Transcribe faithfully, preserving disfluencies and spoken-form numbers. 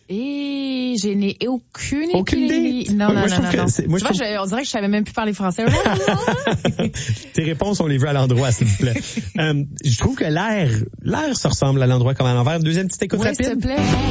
Et je n'ai aucune, aucune idée. Non, non, moi, non, non. non. Moi, tu vois, je, on dirait que je savais même plus parler français. Tes réponses, on les veut à l'endroit, s'il vous plaît. euh, je trouve que l'air, l'air se ressemble à l'endroit comme à l'envers. Deuxième petite écoute ouais, rapide. s'il te plaît.